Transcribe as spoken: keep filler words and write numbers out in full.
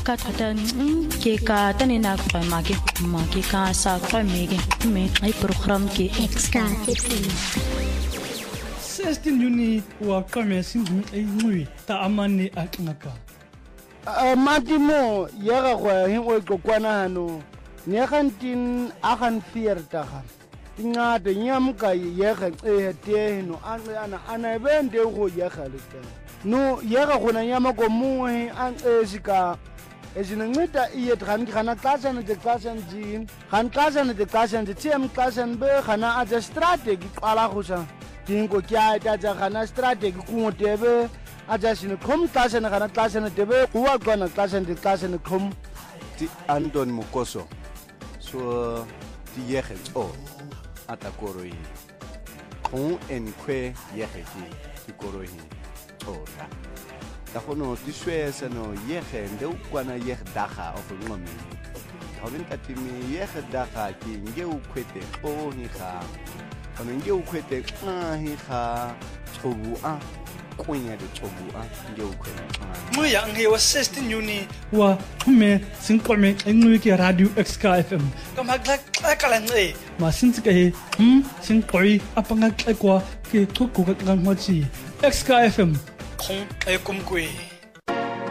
ka thata ke ka tane na kwa mage mage ka sa kwa mege me ai program ke extra sixteen Juni wa kame singu ai ngui ta amane aknaka a matimo yega go hin o kokwana hano ne gantin agan viertig ingade nyamka yega e te no ana ana bende go yega le no yega gona nyama ko muhe an esika ezinceda iye dran kana xasana de xasana jin kan xasana de xasana de tem xasana be kana aja strategy qala gosa dingo kya ta ja kana strategy ku tebe aja sine kom xasana kana xasana tebe uwa kana xasana de xasana kom ti Anton Mukoso so ti yege o atakoroi kon en kwe yege ti koroi ora da kono ti swesa no yege nde ukwana yege daga of ngomi hawin katimi yege daga ki nge ukwete o hi kha kono nge ukwete ah hi kha chobu a kunya de chobu a nge ukwete mo ya nge wa sixteen Juni wa me sin kome ngui ki radio X K F M kam hagla kala nge ma sin ke he hm sin koi apanga kwa ke thuk ko ka ngam chi X K F M khong e kum kui